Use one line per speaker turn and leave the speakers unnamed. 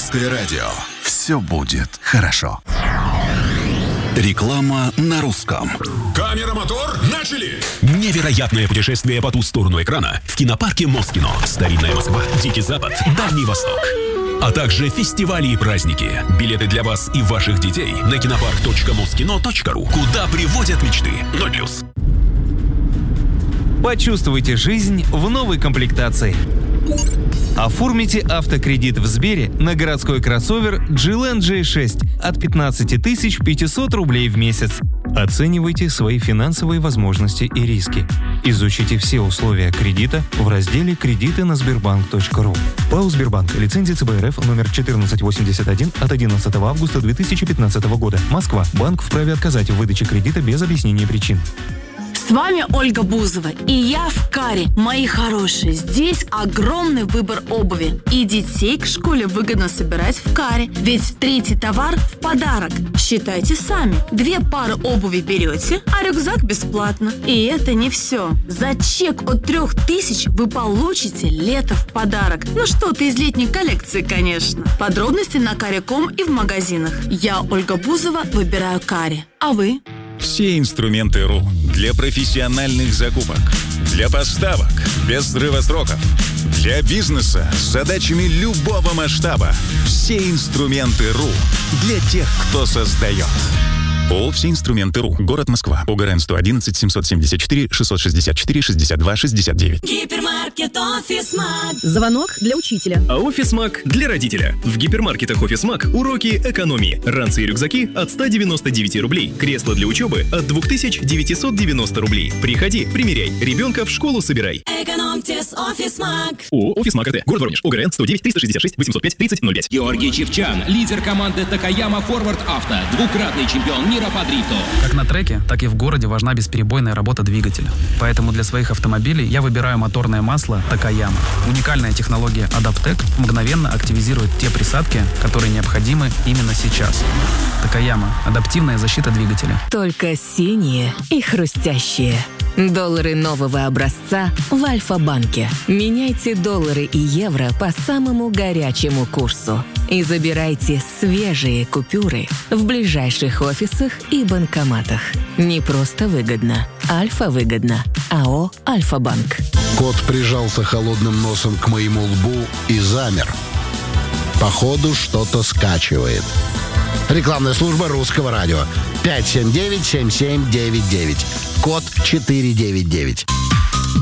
Русское радио. Все будет хорошо. Реклама на русском.
Камера, мотор, начали!
Невероятное путешествие по ту сторону экрана в кинопарке Москино. Старинная Москва, Дикий Запад, Дальний Восток. А также фестивали и праздники. Билеты для вас и ваших детей на кинопарк.москино.ру, куда приводят мечты. 0+.
Почувствуйте жизнь в новой комплектации. Оформите автокредит в Сбере на городской кроссовер GLN J6 от 15 500 рублей в месяц. Оценивайте свои финансовые возможности и риски. Изучите все условия кредита в разделе «Кредиты на Сбербанк.ру». ПАО «Сбербанк». Лицензия ЦБ РФ номер 1481 от 11 августа 2015 года. Москва. Банк вправе отказать в выдаче кредита без объяснения причин.
С вами Ольга Бузова, и я в Каре. Мои хорошие, здесь огромный выбор обуви. И детей к школе выгодно собирать в Каре, ведь третий товар в подарок. Считайте сами. 2 пары обуви берете, а рюкзак бесплатно. И это не все. За чек от 3000 вы получите лето в подарок. Ну что-то из летней коллекции, конечно. Подробности на Каре.ком и в магазинах. Я, Ольга Бузова, выбираю Каре. А вы?
Все инструменты РУ для профессиональных закупок, для поставок без срыва сроков, для бизнеса с задачами любого масштаба. Все инструменты РУ для тех, кто создает. ООО «Все инструменты РУ». Город Москва. ОГРН 111 774 664 62 69.
Гипермаркет «Офисмаг».
Звонок для учителя.
А «Офисмаг» для родителя. В гипермаркетах «Офисмаг» уроки экономии. Ранцы и рюкзаки от 199 рублей. Кресло для учебы от 2990 рублей. Приходи, примеряй. Ребенка в школу собирай.
Экономьте с «Офисмаг».
ООО «Офисмаг» АТ. Город Воронеж. ОГРН 109 366 805 3005.
Георгий Чевчан, лидер команды Такаяма Форвард Авто, двукратный чемпион мира по дрифту.
Как на треке, так и в городе важна бесперебойная работа двигателя. Поэтому для своих автомобилей я выбираю моторное масло Такаяма. Уникальная технология Адаптек мгновенно активизирует те присадки, которые необходимы именно сейчас. Такаяма. Адаптивная защита двигателя.
Только синие и хрустящие. Доллары нового образца в Альфа-банке. Меняйте доллары и евро по самому горячему курсу. И забирайте свежие купюры в ближайших офисах и банкоматах. Не просто выгодно. Альфа-выгодно. АО «Альфа-банк».
Кот прижался холодным носом к моему лбу и замер. Походу, что-то скачивает. Рекламная служба Русского радио. 579-7799. Код 499.